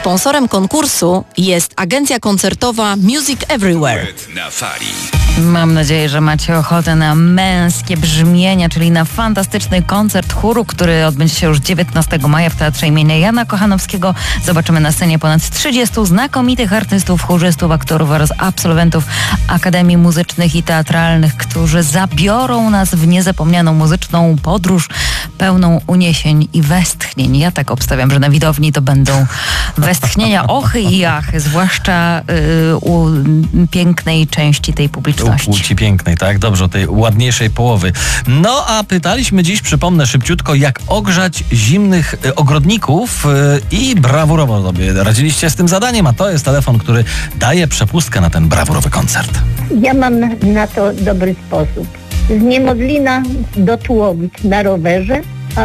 Sponsorem konkursu jest agencja koncertowa Music Everywhere. Na fali. Mam nadzieję, że macie ochotę na męskie brzmienia, czyli na fantastyczny koncert chóru, który odbędzie się już 19 maja w Teatrze imienia Jana Kochanowskiego. Zobaczymy na scenie ponad 30 znakomitych artystów, chórzystów, aktorów oraz absolwentów Akademii Muzycznych i Teatralnych, którzy zabiorą nas w niezapomnianą muzyczną podróż pełną uniesień i westchnień. Ja tak obstawiam, że na widowni to będą westchnienia, ochy i jachy, zwłaszcza u pięknej części tej publiczności. U płci pięknej, tak? Dobrze, tej ładniejszej połowy. No a pytaliśmy dziś, przypomnę szybciutko, jak ogrzać zimnych ogrodników i brawurowo sobie radziliście z tym zadaniem, a to jest telefon, który daje przepustkę na ten brawurowy koncert. Ja mam na to dobry sposób. Z Niemodlina do Tułowic na rowerze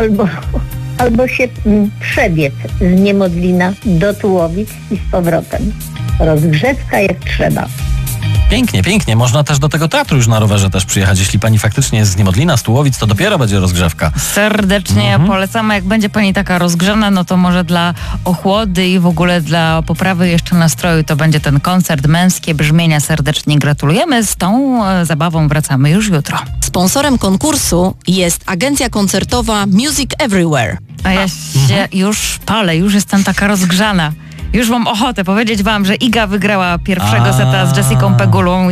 albo się przebiec z Niemodlina do Tułowic i z powrotem. Rozgrzewka jak trzeba. Pięknie, pięknie. Można też do tego teatru już na rowerze też przyjechać. Jeśli pani faktycznie jest z Niemodlina, z Tułowic, to dopiero będzie rozgrzewka. Serdecznie polecamy. Jak będzie pani taka rozgrzana, no to może dla ochłody i w ogóle dla poprawy jeszcze nastroju to będzie ten koncert. Męskie brzmienia serdecznie gratulujemy. Z tą zabawą wracamy już jutro. Sponsorem konkursu jest agencja koncertowa Music Everywhere. A ja się już palę, już jestem taka rozgrzana. Już mam ochotę powiedzieć wam, że Iga wygrała pierwszego seta z Jessicą Pegulą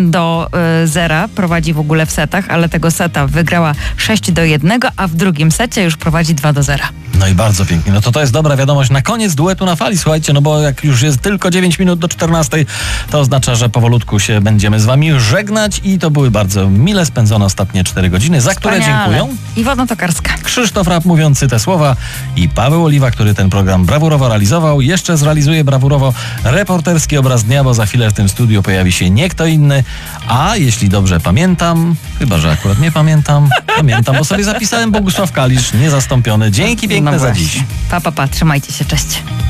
1-0. Prowadzi w ogóle w setach, ale tego seta wygrała 6-1, a w drugim secie już prowadzi 2-0. No i bardzo pięknie. No to jest dobra wiadomość na koniec duetu na fali. Słuchajcie, no bo jak już jest tylko 9 minut do 14, to oznacza, że powolutku się będziemy z wami żegnać i to były bardzo mile spędzone ostatnie 4 godziny, za które dziękują Iwona Tokarska, Krzysztof Rapp mówiący te słowa i Paweł Oliwa, który ten program brawurowo realizował. Jeszcze zrealizuje brawurowo reporterski obraz dnia, bo za chwilę w tym studiu pojawi się nie kto inny, a jeśli dobrze pamiętam, chyba że akurat nie pamiętam, bo sobie zapisałem, Bogusław Kalisz, niezastąpiony. Dzięki piękne za dziś. Pa, trzymajcie się, cześć.